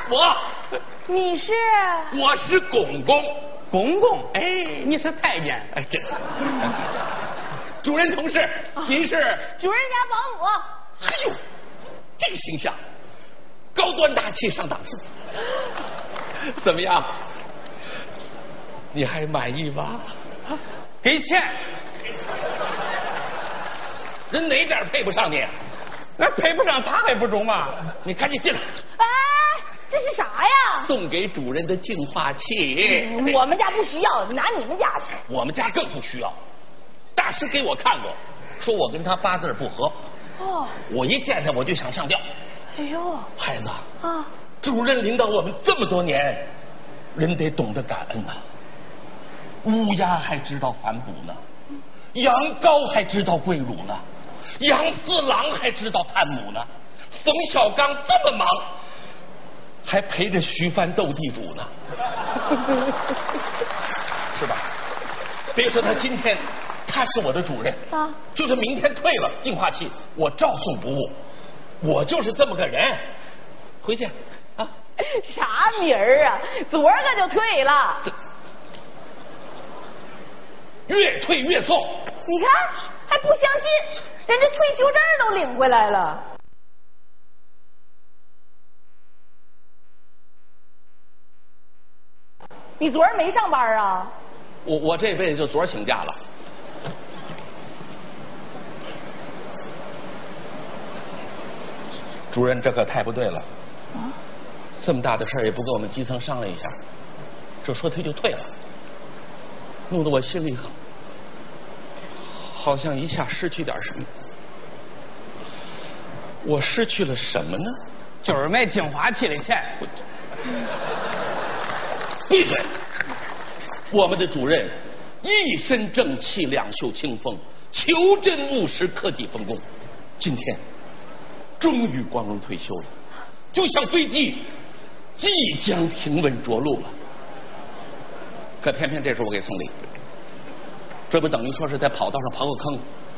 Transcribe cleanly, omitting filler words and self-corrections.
你是？ 我是公公。 公公，哎，你是太监。 哎，这主任同事，您是主任家保姆。 哎呦，这个形象，高端大气上档次。怎么样？你还满意吗？ 给钱。 人哪点配不上你？ 那配不上他还不中吗？ 你赶紧进来。 哎，这是啥呀？ 送给主任的净化器。 我们家不需要，拿你们家去。 我们家更不需要。大师给我看过，说我跟他八字不合。 哦。 我一见他我就想上吊。 哎呦。 孩子啊， 主任领导我们这么多年，人得懂得感恩呐。乌鸦还知道反哺呢，羊羔还知道跪乳呢，杨四郎还知道探母呢，冯小刚这么忙，还陪着徐帆斗地主呢，是吧？别说他今天他是我的主任啊，就是明天退了净化器，我照送不误。我就是这么个人。回去啊。 啥名儿啊？昨儿个就退了。 越退越送。 你看还不相信，人家退休证都领回来了。你昨儿没上班啊？ 我这辈子就昨儿请假了。主任，这可太不对了。啊？这么大的事儿也不跟我们基层商量一下，这说退就退了，弄得我心里好像一下失去点什么。我失去了什么呢？ 就是卖净化器的钱。 闭嘴！我们的主任一身正气，两袖清风，求真务实，克己奉公。今天终于光荣退休了，就像飞机即将停稳着陆了。可偏偏这时候我给送礼，这不等于说是在跑道上刨个坑，